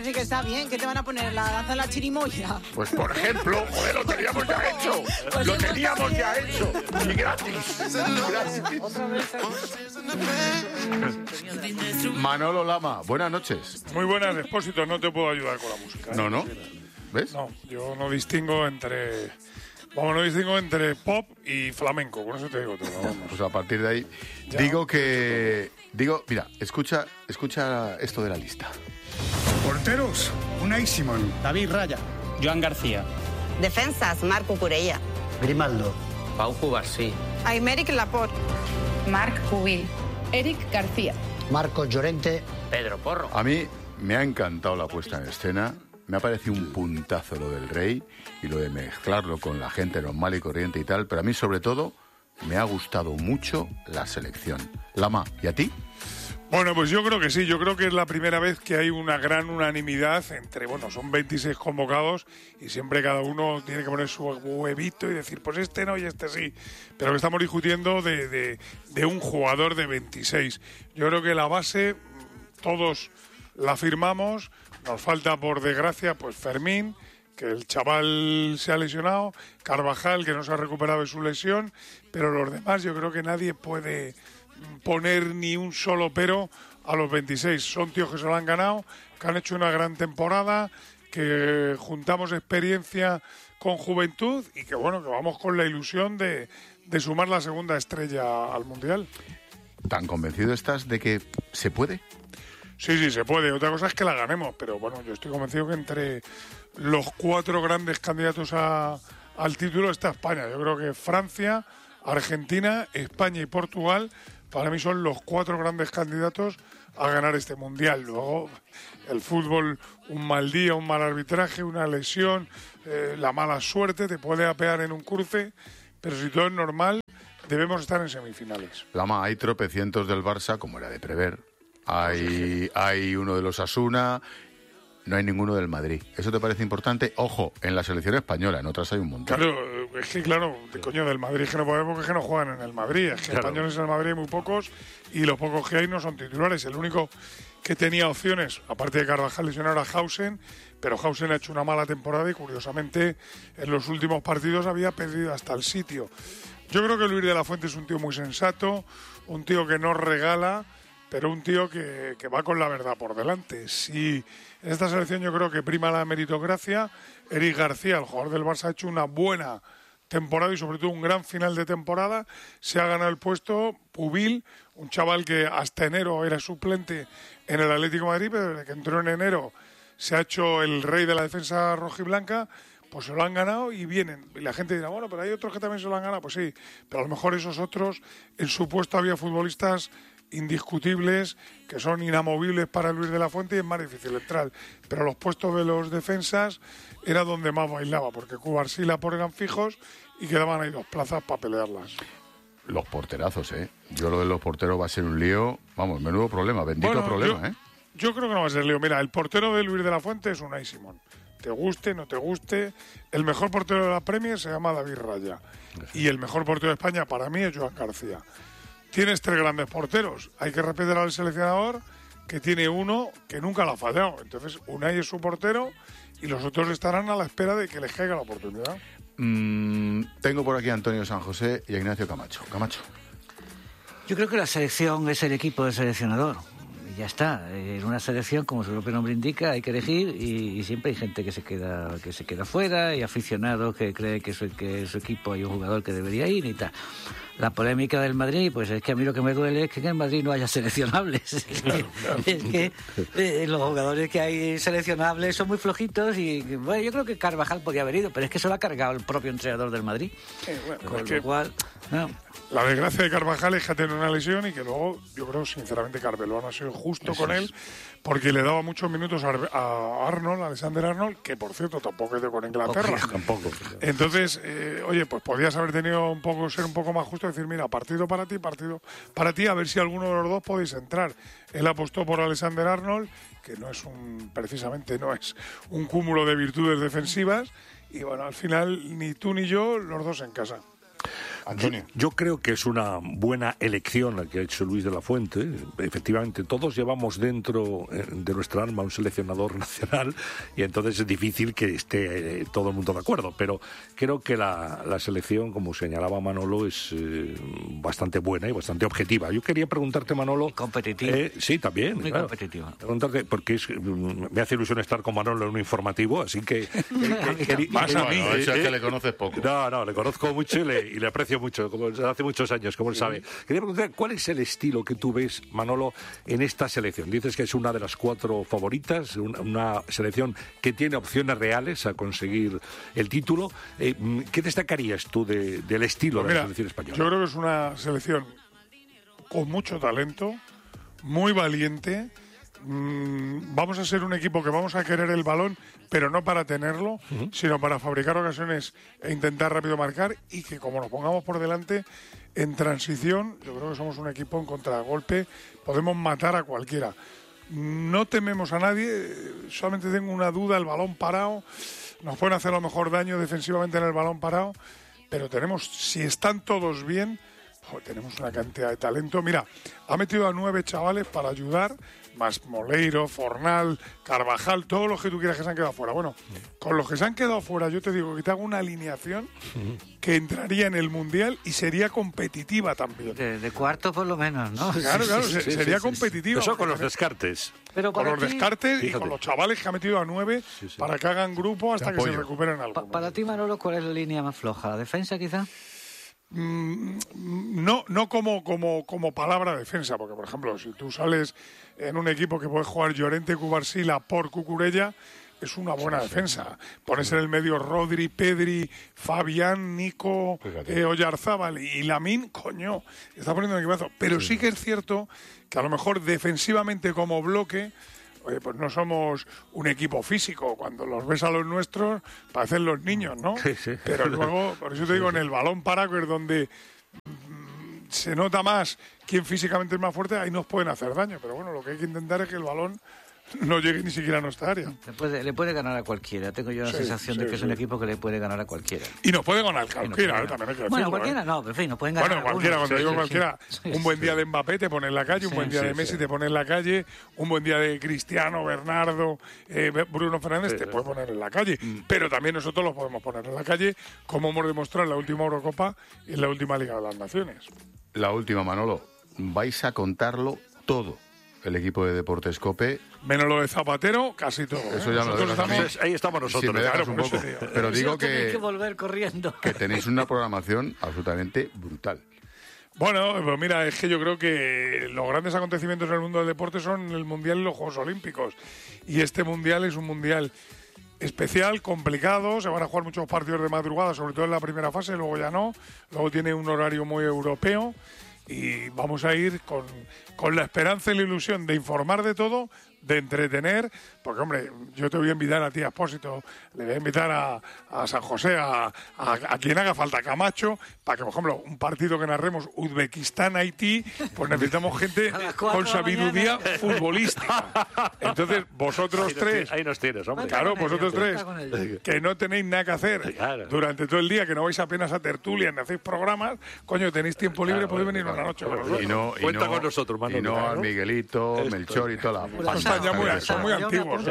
Sí que está bien, ¿qué te van a poner? ¿La danza de la chirimoya? Pues por ejemplo, joder, lo teníamos ya hecho. Pues Lo eso teníamos está ya bien. hecho. Y gratis. Manolo Lama, buenas noches. Muy buenas, Expósito, no te puedo ayudar con la música. No. ¿Ves? No, yo no distingo entre... Vamos, no distingo entre pop y flamenco, con eso te digo todo. Vamos. Pues a partir de ahí, Ya. mira, escucha esto de la lista. Porteros, Unai Simón. David Raya. Joan García. Defensas, Marco Curella. Grimaldo. Pau Cubarsí. Aymeric Laporte. Marc Pubil. Eric García. Marcos Llorente. Pedro Porro. A mí me ha encantado la puesta en escena. Me ha parecido un puntazo lo del Rey y lo de mezclarlo con la gente normal y corriente y tal, pero a mí sobre todo me ha gustado mucho la selección. Lama, ¿y a ti? Bueno, pues yo creo que sí, yo creo que es la primera vez que hay una gran unanimidad entre, son 26 convocados y siempre cada uno tiene que poner su huevito y decir, pues este no y este sí, pero que estamos discutiendo de un jugador de 26. Yo creo que la base todos la firmamos, nos falta por desgracia pues Fermín, que el chaval se ha lesionado, Carvajal que no se ha recuperado de su lesión, pero los demás yo creo que nadie puede poner ni un solo pero a los 26. Son tíos que se lo han ganado, que han hecho una gran temporada, que juntamos experiencia con juventud y que bueno, que vamos con la ilusión de sumar la segunda estrella al Mundial. ¿Tan convencido estás de que se puede? Sí, se puede. Otra cosa es que la ganemos, pero bueno, yo estoy convencido que entre los 4 grandes candidatos al título está España. Yo creo que Francia, Argentina, España y Portugal para mí son los 4 grandes candidatos a ganar este Mundial. Luego, el fútbol, un mal día, un mal arbitraje, una lesión, la mala suerte te puede apear en un cruce, pero si todo es normal, debemos estar en semifinales. Lama, hay tropecientos del Barça, como era de prever. Hay uno de los Asuna, no hay ninguno del Madrid. ¿Eso te parece importante? Ojo, en la selección española, en otras hay un montón. Claro, es que coño, del Madrid que no podemos, porque es que no juegan en el Madrid. Es que españoles en el Madrid hay muy pocos y los pocos que hay no son titulares. El único que tenía opciones, aparte de Carvajal lesionado, era Hausen, pero Hausen ha hecho una mala temporada y curiosamente en los últimos partidos había perdido hasta el sitio. Yo creo que Luis de la Fuente es un tío muy sensato, un tío que no regala, pero un tío que va con la verdad por delante. Si en esta selección yo creo que prima la meritocracia, Eric García, el jugador del Barça, ha hecho una buena temporada y sobre todo un gran final de temporada. Se ha ganado el puesto Pubil, un chaval que hasta enero era suplente en el Atlético de Madrid, pero desde que entró en enero se ha hecho el rey de la defensa rojiblanca. Pues se lo han ganado y vienen. Y la gente dirá, bueno, pero hay otros que también se lo han ganado. Pues sí, pero a lo mejor esos otros, en su puesto había futbolistas indiscutibles, que son inamovibles para Luis de la Fuente y es más difícil entrar. Pero los puestos de los defensas era donde más bailaba, porque Cubarsí y Laporte eran fijos y quedaban ahí 2 plazas para pelearlas. Los porterazos, ¿eh? Yo lo de los porteros va a ser un lío, vamos, menudo problema, bendito problema, Yo creo que no va a ser lío. Mira, el portero de Luis de la Fuente es Unai Simón. Te guste, no te guste. El mejor portero de la Premier se llama David Raya. Y el mejor portero de España para mí es Joan García. Tienes 3 grandes porteros. Hay que respetar al seleccionador, que tiene uno que nunca lo ha fallado. Entonces, Unai es su portero y los otros estarán a la espera de que les caiga la oportunidad. Tengo por aquí a Antonio San José y a Ignacio Camacho. Camacho. Yo creo que la selección es el equipo del seleccionador. Y ya está. En una selección, como su propio nombre indica, hay que elegir y siempre hay gente que se queda fuera y aficionados que cree que su equipo hay un jugador que debería ir y tal. La polémica del Madrid, pues es que a mí lo que me duele es que en el Madrid no haya seleccionables. Es que los jugadores que hay seleccionables son muy flojitos y bueno, yo creo que Carvajal podía haber ido, pero es que se lo ha cargado el propio entrenador del Madrid. Con lo cual, no. La desgracia de Carvajal es que ha tenido una lesión y que luego, yo creo sinceramente que Arbeloa no ha sido justo con él, porque le daba muchos minutos a Arnold, a Alexander Arnold, que por cierto tampoco es de con Inglaterra. Tampoco. Entonces, oye, pues podías haber tenido ser un poco más justo y decir, mira, partido para ti, a ver si alguno de los dos podéis entrar. Él apostó por Alexander Arnold, que precisamente no es un cúmulo de virtudes defensivas, y bueno, al final ni tú ni yo, los dos en casa. Antonio. Yo creo que es una buena elección la que ha hecho Luis de la Fuente. Efectivamente, todos llevamos dentro de nuestra alma un seleccionador nacional y entonces es difícil que esté todo el mundo de acuerdo, pero creo que la selección, como señalaba Manolo, es bastante buena y bastante objetiva. Yo quería preguntarte, Manolo... Y competitiva. Sí, también. Muy claro. competitiva. Preguntarte, porque me hace ilusión estar con Manolo en un informativo, así que... Más a mí, es que le conoces poco. No, le conozco mucho y le aprecio mucho, como hace muchos años, como él sabe. Quería preguntar, ¿cuál es el estilo que tú ves, Manolo, en esta selección? Dices que es una de las 4 favoritas, una selección que tiene opciones reales a conseguir el título. ¿Qué destacarías tú del estilo de la selección española? Yo creo que es una selección con mucho talento, muy valiente. Vamos a ser un equipo que vamos a querer el balón, pero no para tenerlo, sino para fabricar ocasiones e intentar rápido marcar, y que como nos pongamos por delante en transición, yo creo que somos un equipo en contragolpe, podemos matar a cualquiera. No tememos a nadie, solamente tengo una duda, el balón parado, nos pueden hacer a lo mejor daño defensivamente en el balón parado, pero tenemos, si están todos bien, tenemos una cantidad de talento. Mira, ha metido a 9 chavales para ayudar, más Moleiro, Fornal, Carvajal, todos los que tú quieras que se han quedado fuera. Bueno, con los que se han quedado fuera, yo te digo que te hago una alineación que entraría en el Mundial y sería competitiva también. De cuarto por lo menos, ¿no? Claro, sería competitiva. Eso con los descartes. Pero con los descartes, fíjate, y con los chavales que ha metido a 9 para que hagan grupo hasta que se recuperen algo. Para ti, Manolo, ¿cuál es la línea más floja? ¿La defensa, quizá? No como palabra defensa, porque por ejemplo, si tú sales en un equipo que puede jugar Llorente, Cubarsila por Cucurella, es una buena defensa. Pones en el medio Rodri, Pedri, Fabián, Nico, Oyarzábal y Lamine, coño, está poniendo un equipazo. Pero sí que es cierto que a lo mejor defensivamente como bloque, oye, pues no somos un equipo físico. Cuando los ves a los nuestros, parecen los niños, ¿no? Sí. Pero luego, por eso te digo, en el balón parado, que es donde se nota más quién físicamente es más fuerte, ahí nos pueden hacer daño. Pero bueno, lo que hay que intentar es que el balón no llegue ni siquiera a nuestra área. Le puede ganar a cualquiera. Tengo yo la sensación de que es un equipo que le puede ganar a cualquiera. Y nos puede ganar cualquiera, también hay que decirlo. Bueno, cualquiera no, pero en fin, nos pueden ganar. Bueno, cualquiera, cuando digo cualquiera, un buen día de Mbappé te pone en la calle, un buen día de Messi te pone en la calle, un buen día de Cristiano, Bernardo, Bruno Fernández te puede poner en la calle. Pero también nosotros los podemos poner en la calle, como hemos demostrado en la última Eurocopa y en la última Liga de las Naciones. La última, Manolo. Vais a contarlo todo. El equipo de Deportes COPE. Menos lo de Zapatero, casi todo. Eso ya me lo dejas a mí. Ahí estamos nosotros. Si me dejas un poco. Pero digo que volver corriendo. Que tenéis una programación absolutamente brutal. Bueno, pues mira, es que yo creo que los grandes acontecimientos en el mundo del deporte son el Mundial y los Juegos Olímpicos. Y este Mundial es un Mundial especial, complicado, se van a jugar muchos partidos de madrugada, sobre todo en la primera fase, luego ya no. Luego tiene un horario muy europeo. Y vamos a ir con la esperanza y la ilusión de informar de todo, de entretener, porque hombre, yo te voy a invitar a ti a Expósito, le voy a invitar a San José, a quien haga falta, Camacho, para que, por ejemplo, un partido que narremos Uzbekistán-Haití, pues necesitamos gente con sabiduría futbolística. Entonces, vosotros tres... Ahí nos tienes, hombre. Claro, vosotros tres, que no tenéis nada que hacer durante todo el día, que no vais apenas a tertulia, ni hacéis programas, coño, tenéis tiempo libre, podéis venir una noche con nosotros. Cuenta con nosotros, Manolo. Y no a Miguelito, Melchor y toda la... Son muy antiguos.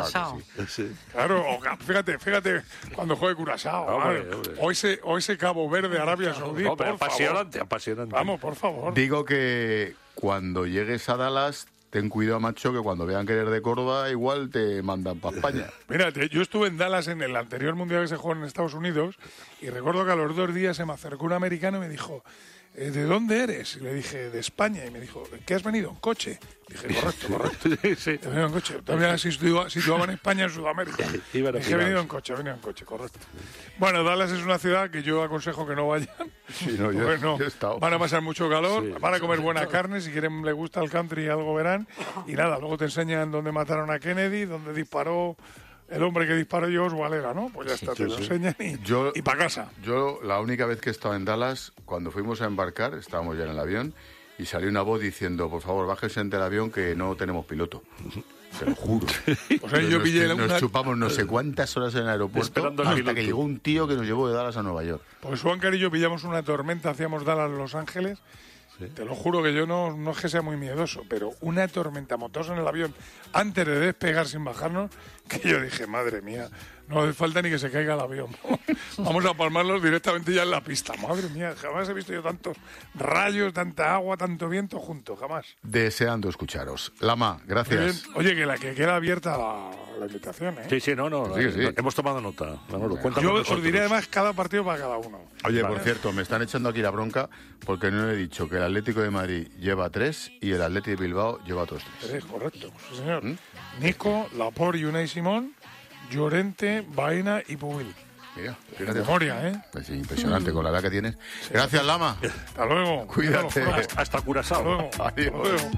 Claro, fíjate cuando juegue Curazao. O ese Cabo Verde, Arabia Saudí. Apasionante. Vamos, por favor. Digo que cuando llegues a Dallas, ten cuidado, macho, que cuando vean que eres de Córdoba, igual te mandan para España. Mira, yo estuve en Dallas en el anterior mundial que se jugó en Estados Unidos y recuerdo que a los 2 días se me acercó un americano y me dijo: ¿de dónde eres? Y le dije: de España. Y me dijo: ¿qué has venido? ¿En coche? Dije: correcto. Sí. He venido en coche. Todavía situaba en España, en Sudamérica. Dije: he venido en coche, correcto. Bueno, Dallas es una ciudad que yo aconsejo que no vayan. Sí, no, yo he estado. Van a pasar mucho calor, van a comer buena carne, si quieren, les gusta el country y algo verán. Y nada, luego te enseñan dónde mataron a Kennedy, dónde disparó el hombre que disparó George Valera, ¿no? Pues ya está, te lo enseñan y para casa. Yo, la única vez que he estado en Dallas, cuando fuimos a embarcar, estábamos ya en el avión, y salió una voz diciendo: por favor, bájese del avión que no tenemos piloto. Te lo juro. O sea, yo pillé nos chupamos no sé cuántas horas en el aeropuerto hasta que llegó un tío que nos llevó de Dallas a Nueva York. Pues Juancar y yo pillamos una tormenta, hacíamos Dallas Los Ángeles. Sí. Te lo juro que yo no es que sea muy miedoso, pero una tormenta montados en el avión antes de despegar sin bajarnos, que yo dije, madre mía, no hace falta ni que se caiga el avión. Vamos a palmarlos directamente ya en la pista. Madre mía, jamás he visto yo tantos rayos, tanta agua, tanto viento juntos, jamás. Deseando escucharos. Lama, gracias. Oye, que queda abierta la invitación, ¿eh? Sí, no, hemos tomado nota. Yo os diré además cada partido para cada uno. Oye, por cierto, me están echando aquí la bronca porque no he dicho que el Atlético de Madrid lleva 3 y el Atlético de Bilbao lleva otros 3. 3, correcto, sí, señor. Nico, Laporte y Unai Simón, Llorente, Baena y Pubil. Mira, de memoria, ¿eh? Pues impresionante con la edad que tienes. Sí. Gracias, Lama. Hasta luego. Cuídate. Hasta Curazao. Hasta luego. Adiós.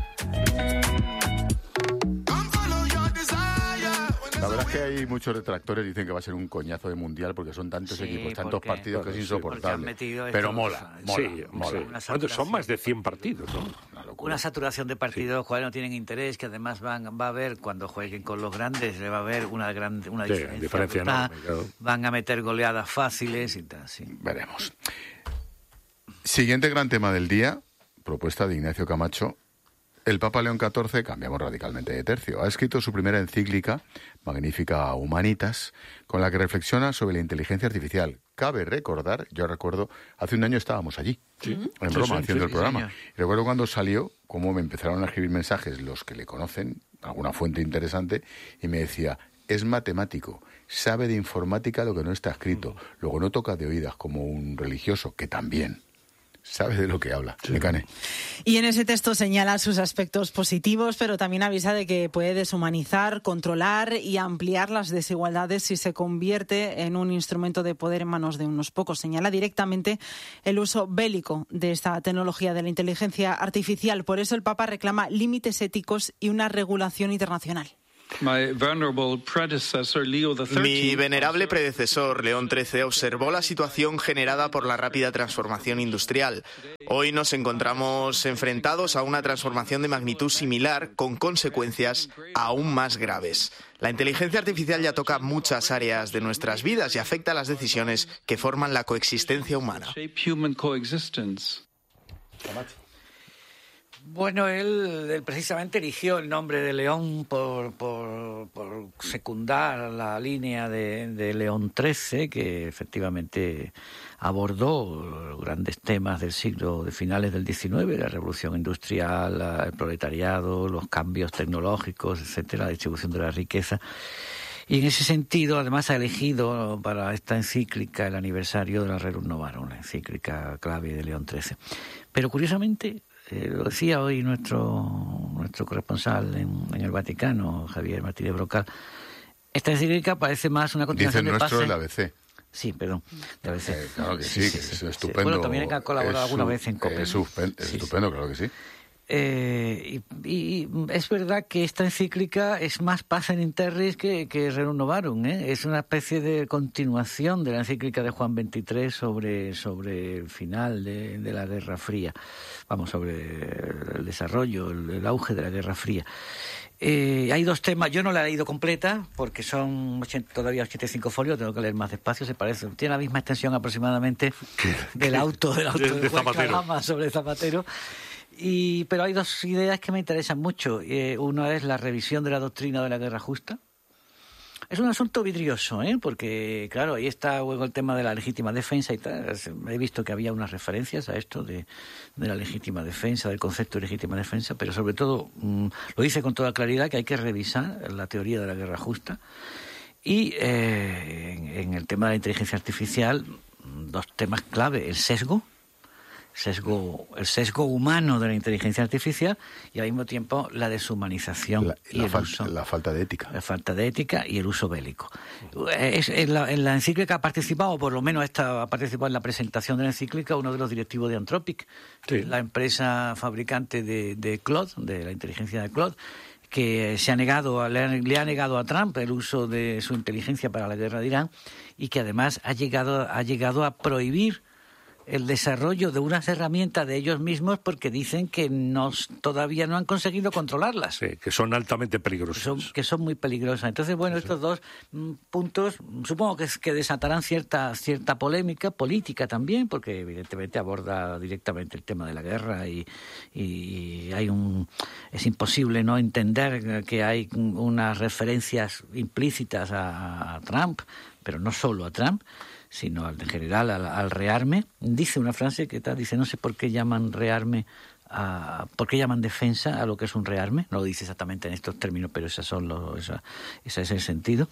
La verdad es que hay muchos detractores que dicen que va a ser un coñazo de mundial porque son tantos equipos, tantos partidos que es insoportable. Pero mola. Sí. Son más de 100 partidos, ¿no? Una saturación de partidos, jugadores no tienen interés, que además va a haber, cuando jueguen con los grandes, le va a haber una diferencia enorme, claro. Van a meter goleadas fáciles y tal, sí. Veremos. Siguiente gran tema del día, propuesta de Ignacio Camacho. El Papa León XIV, cambiamos radicalmente de tercio, ha escrito su primera encíclica, Magnificat Humanitas, con la que reflexiona sobre la inteligencia artificial. Cabe recordar, yo recuerdo, hace un año estábamos allí, en broma, haciendo el programa. Y recuerdo cuando salió, cómo me empezaron a escribir mensajes los que le conocen, alguna fuente interesante, y me decía, es matemático, sabe de informática lo que no está escrito, luego no toca de oídas como un religioso, que también sabe de lo que habla. Mecane. Y en ese texto señala sus aspectos positivos, pero también avisa de que puede deshumanizar, controlar y ampliar las desigualdades si se convierte en un instrumento de poder en manos de unos pocos. Señala directamente el uso bélico de esta tecnología de la inteligencia artificial. Por eso el Papa reclama límites éticos y una regulación internacional. Mi venerable predecesor, León XIII, observó la situación generada por la rápida transformación industrial. Hoy nos encontramos enfrentados a una transformación de magnitud similar, con consecuencias aún más graves. La inteligencia artificial ya toca muchas áreas de nuestras vidas y afecta a las decisiones que forman la coexistencia humana. Bueno, él precisamente eligió el nombre de León por secundar la línea de León XIII, que efectivamente abordó grandes temas del siglo de finales del XIX, la revolución industrial, el proletariado, los cambios tecnológicos, etcétera, la distribución de la riqueza. Y en ese sentido, además, ha elegido para esta encíclica el aniversario de la Rerum Novarum, la encíclica clave de León XIII. Pero curiosamente, lo decía hoy nuestro corresponsal en el Vaticano, Javier Martínez Brocal, esta encíclica parece más una continuación de nuestro pase. El ABC. Sí, perdón, de ABC. Claro que sí, que es estupendo. Bueno, también ha colaborado alguna vez en COPE. Es estupendo, claro que sí. Y es verdad que esta encíclica es más Pacem in Terris que Rerum Novarum, ¿eh? Es una especie de continuación de la encíclica de Juan XXIII sobre el final de la Guerra Fría, sobre el desarrollo, el auge de la Guerra Fría. Hay dos temas, yo no la he leído completa porque son todavía 85 folios, tengo que leer más despacio, tiene la misma extensión aproximadamente del auto de Zapatero. Sobre Zapatero. Pero hay dos ideas que me interesan mucho. Una es la revisión de la doctrina de la guerra justa. Es un asunto vidrioso, porque, claro, ahí está luego el tema de la legítima defensa y tal. He visto que había unas referencias a esto de la legítima defensa, del concepto de legítima defensa, pero sobre todo lo dice con toda claridad que hay que revisar la teoría de la guerra justa. Y en el tema de la inteligencia artificial, dos temas clave: el sesgo humano de la inteligencia artificial y al mismo tiempo la deshumanización la falta de ética. La falta de ética y el uso bélico. En la encíclica ha participado, o por lo menos ha participado en la presentación de la encíclica, uno de los directivos de Anthropic, la empresa fabricante de Claude, de la inteligencia de Claude, que le ha negado a Trump el uso de su inteligencia para la guerra de Irán y que además ha llegado a prohibir el desarrollo de unas herramientas de ellos mismos porque dicen que todavía no han conseguido controlarlas. Sí, que son altamente peligrosas. Que son muy peligrosas. Entonces, bueno, estos dos puntos supongo que desatarán cierta polémica política también, porque evidentemente aborda directamente el tema de la guerra y es imposible no entender que hay unas referencias implícitas a Trump, pero no solo a Trump, sino en general al rearme. Dice una frase dice, no sé por qué llaman rearme, por qué llaman defensa a lo que es un rearme. No lo dice exactamente en estos términos, pero ese es el sentido.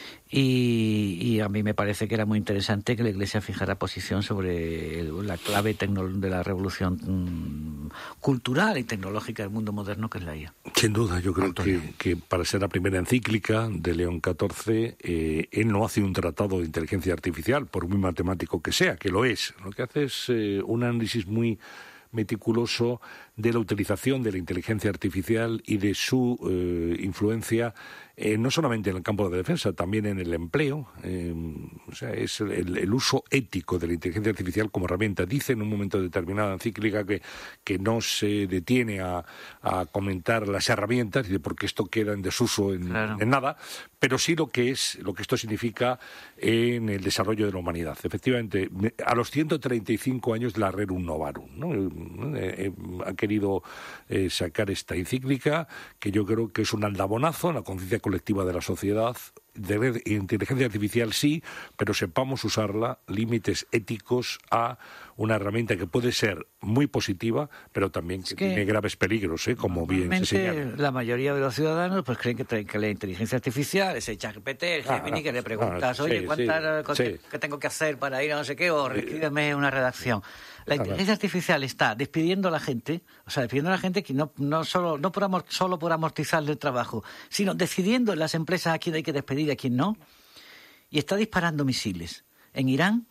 Y a mí me parece que era muy interesante que la Iglesia fijara posición sobre la clave de la revolución cultural y tecnológica del mundo moderno, que es la IA. Sin duda, yo creo que para ser la primera encíclica de León XIV, él no hace un tratado de inteligencia artificial, por muy matemático que sea, que lo es. Lo que hace es un análisis muy meticuloso de la utilización de la inteligencia artificial y de su influencia no solamente en el campo de la defensa, también en el empleo. O sea, es el uso ético de la inteligencia artificial como herramienta. Dice en un momento determinado encíclica que no se detiene a comentar las herramientas, porque esto queda en desuso en nada, pero sí lo que esto significa en el desarrollo de la humanidad. Efectivamente, a los 135 años de la Rerum Novarum, ¿no? Ha querido sacar esta encíclica, que yo creo que es un aldabonazo en la conciencia colectiva de la sociedad. De inteligencia artificial sí, pero sepamos usarla, límites éticos a una herramienta que puede ser muy positiva, pero también que tiene graves peligros, como bien se señala. La mayoría de los ciudadanos pues creen que la inteligencia artificial es el ChatGPT, el Gemini, que le preguntas, oye, ¿qué tengo que hacer para ir a no sé qué? O escríbeme una redacción. La inteligencia artificial está despidiendo a la gente, que no solo por amortizarle el trabajo, sino decidiendo en las empresas a quién hay que despedir y a quién no, y está disparando misiles en Irán,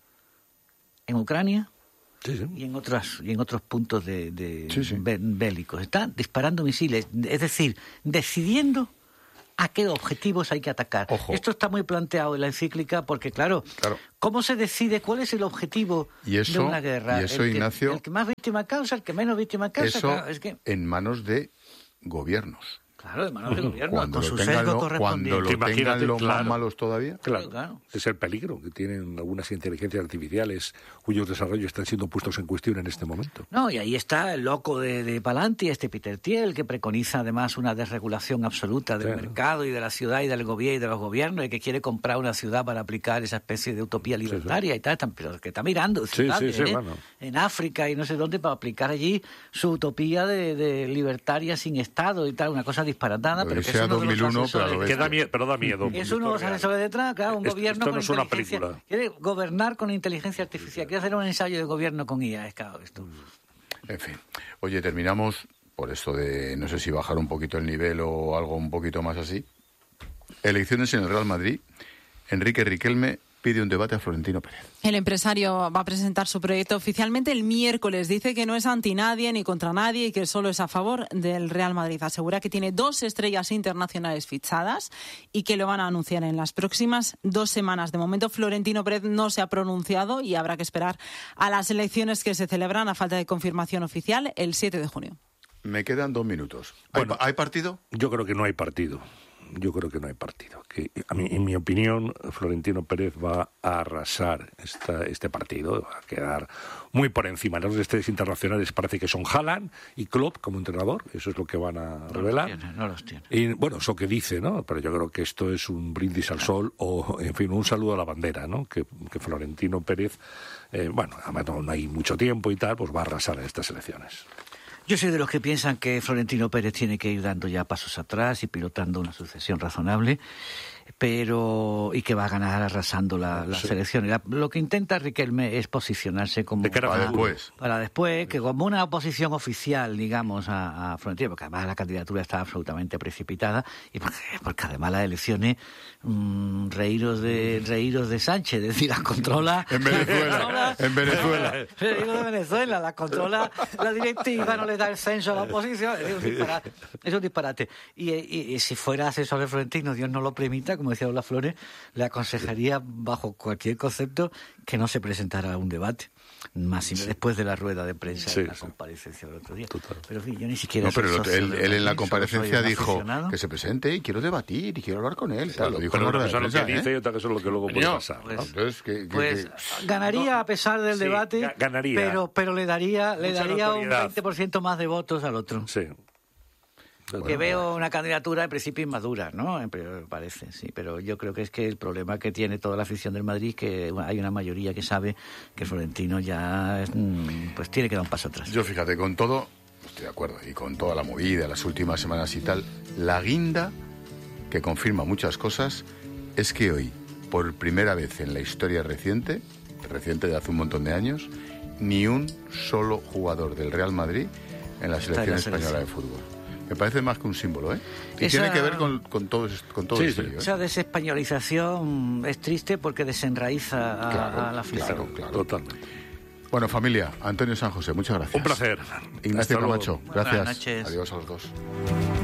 en Ucrania y en otros puntos bélicos. Está disparando misiles, es decir, decidiendo a qué objetivos hay que atacar. Ojo. Esto está muy planteado en la encíclica porque, claro, ¿cómo se decide cuál es el objetivo de una guerra? Y eso, Ignacio, el que más víctima causa, el que menos víctima causa. Eso en manos de gobiernos. Claro, de manos del gobierno, con su sesgo correspondiente. Cuando lo tengan los más malos todavía. Claro. Es el peligro que tienen algunas inteligencias artificiales cuyos desarrollos están siendo puestos en cuestión en este momento. No, y ahí está el loco de Pallanti, Peter Thiel, que preconiza además una desregulación absoluta del mercado y de la ciudad y del gobierno y de los gobiernos, y que quiere comprar una ciudad para aplicar esa especie de utopía libertaria y tal, pero que está mirando ciudades en África y no sé dónde para aplicar allí su utopía de libertaria sin Estado y tal, una cosa disparatada, pero que es uno 2001, pero da miedo. Es uno de los asesores detrás, claro, un gobierno con inteligencia. Película. Quiere gobernar con inteligencia artificial, quiere hacer un ensayo de gobierno con IA, es claro esto. En fin. Oye, terminamos por esto de, no sé si bajar un poquito el nivel o algo un poquito más así. Elecciones en el Real Madrid. Enrique Riquelme pide un debate a Florentino Pérez. El empresario va a presentar su proyecto oficialmente el miércoles. Dice que no es anti nadie ni contra nadie y que solo es a favor del Real Madrid. Asegura que tiene 2 estrellas internacionales fichadas y que lo van a anunciar en las próximas 2 semanas. De momento, Florentino Pérez no se ha pronunciado y habrá que esperar a las elecciones que se celebran a falta de confirmación oficial el 7 de junio. Me quedan 2 minutos. Bueno, ¿Hay partido? Yo creo que no hay partido. Que en mi opinión, Florentino Pérez va a arrasar este partido, va a quedar muy por encima. Las 2 estrellas internacionales parece que son Haaland y Klopp como entrenador, eso es lo que van a revelar. No los tiene. Y bueno, eso que dice, ¿no? Pero yo creo que esto es un brindis al sol o, en fin, un saludo a la bandera, ¿no? Que Florentino Pérez, además no hay mucho tiempo y tal, pues va a arrasar en estas elecciones. Yo soy de los que piensan que Florentino Pérez tiene que ir dando ya pasos atrás y pilotando una sucesión razonable, y que va a ganar arrasando las elecciones. Lo que intenta Riquelme es posicionarse como para después, que como una oposición oficial, digamos, a Florentino, porque además la candidatura está absolutamente precipitada y porque además las elecciones reíros de Sánchez, es decir, las controla en Venezuela. Reíros de Venezuela, las controla la directiva, no le da el censo a la oposición, es un disparate. Y si fuera asesor de Florentino, Dios no lo permita, prensa, como decía Lola Flores, le aconsejaría bajo cualquier concepto que no se presentara a un debate, más después de la rueda de prensa de la comparecencia del otro día. Total. Pero en fin, yo ni siquiera... No, pero él en la comparecencia dijo que se presente y quiero debatir y quiero hablar con él. Claro, lo dijo pero en la una rueda cosa de prensa, es lo que dice y otra cosa es lo que luego puede pasar. Pues ganaría a pesar del debate, ganaría. Pero le daría un notoriedad. 20% más de votos al otro. Sí. Que veo una candidatura en principio inmadura, ¿no? Me parece, sí. Pero yo creo que es que el problema que tiene toda la afición del Madrid es que hay una mayoría que sabe que Florentino ya pues tiene que dar un paso atrás. Yo, fíjate, con todo, estoy de acuerdo, y con toda la movida, las últimas semanas y tal, la guinda que confirma muchas cosas es que hoy, por primera vez en la historia reciente de hace un montón de años, ni un solo jugador del Real Madrid en la selección española de fútbol. Me parece más que un símbolo, ¿eh? Y tiene que ver con todo esto. Esa desespañolización es triste porque desenraiza a la afición. Claro. Totalmente. Bueno, familia, Antonio San José, muchas gracias. Un placer. Ignacio Camacho, gracias. Buenas noches. Adiós a los dos.